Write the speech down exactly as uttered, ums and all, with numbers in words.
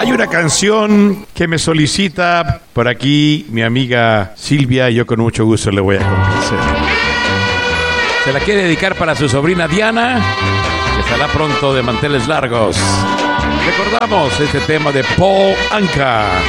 Hay una canción que me solicita por aquí mi amiga Silvia y yo con mucho gusto le voy a complacer. Se la quiere dedicar para su sobrina Diana, que estará pronto de manteles largos. Recordamos este tema de Paul Anka.